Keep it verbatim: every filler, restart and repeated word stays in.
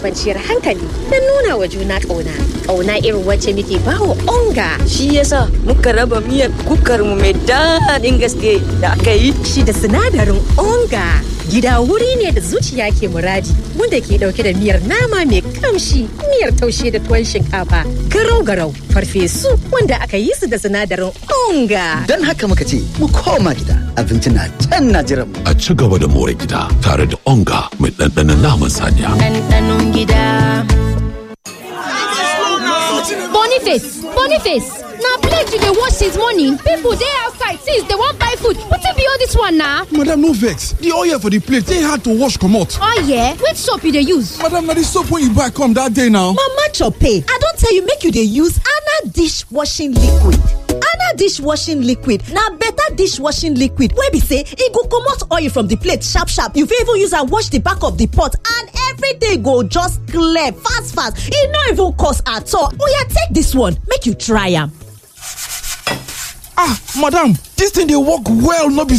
kwanciyar hankali don nuna wa juna ƙauna. Ƙauna irin wacce muke bawa onga. Shi yasa muka raba miyar kukar mu mai daɗin gaske da aka yi. Shi da sinadarin onga. Gida wuri ne da zuciya ke muradi, wanda ke ɗauke da miyar nama mai kamshi, miyar taushe da tuwon shinkafa, garau-garau, farfesu wanda aka yi su da sinadarin onga. Don haka muka ce mu koma gida, abinci na can na jiran mu. A ci gaba da more gida tare da onga mai ɗanɗanon naman saniya. Ɗanɗanon gida. Boniface, Boniface, na plate you dey wash since morning. People dey outside since they wan buy food. Wetin be all this one na? Madam, no vex. The oil for the plate dey hard to wash comot. Oh yeah? Which soap you dey use? Madam, na the soap wey you buy come that day now. Mama Chope, I don tell you make you dey use Ana dishwashing liquid. Ana dishwashing liquid na better dishwashing liquid wey be say e go comot oil from the plate sharp sharp. You fit even use am wash the back of the pot and everything go just clear fast fast. E no even cost at all. Oya, take this one, make you try am. Ah, madam, this thing dey work well, no be